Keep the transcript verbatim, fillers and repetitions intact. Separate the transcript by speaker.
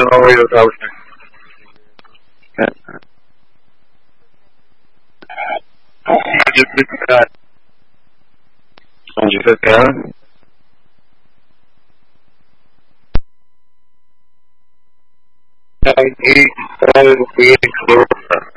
Speaker 1: नौ बजे उठा उसने। जी सर क्या एक करोड़